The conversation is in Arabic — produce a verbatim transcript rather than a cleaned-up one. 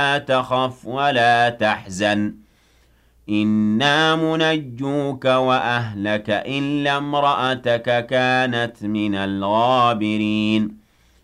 تخف ولا تحزن إنا منجوك وأهلك إلا امرأتك كانت من الغابرين